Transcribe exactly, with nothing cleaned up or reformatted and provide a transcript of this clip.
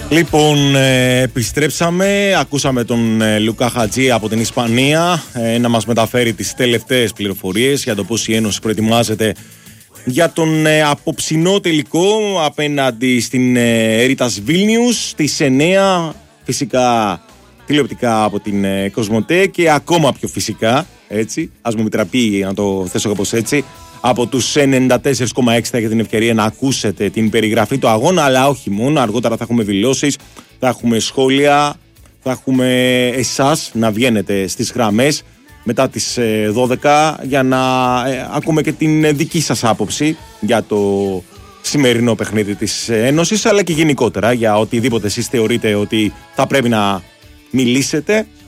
Λοιπόν, ε, επιστρέψαμε, ακούσαμε τον ε, Λουκά Χατζή από την Ισπανία ε, να μας μεταφέρει τις τελευταίες πληροφορίες για το πώς η Ένωση προετοιμάζεται για τον ε, απόψινό τελικό απέναντι στην ε, Έριτας Βίλνιους στις εννέα, φυσικά τηλεοπτικά από την ε, Κοσμοτέ και ακόμα πιο φυσικά, έτσι, ας μου επιτραπεί να το θέσω κάπως έτσι, από τους ενενήντα τέσσερα κόμμα έξι θα έχετε την ευκαιρία να ακούσετε την περιγραφή του αγώνα, αλλά όχι μόνο. Αργότερα θα έχουμε δηλώσεις, θα έχουμε σχόλια, θα έχουμε εσάς να βγαίνετε στις γραμμές μετά τις δώδεκα για να ε, ακούμε και την δική σας άποψη για το σημερινό παιχνίδι της Ένωσης, αλλά και γενικότερα για οτιδήποτε εσείς θεωρείτε ότι θα πρέπει να μιλήσετε.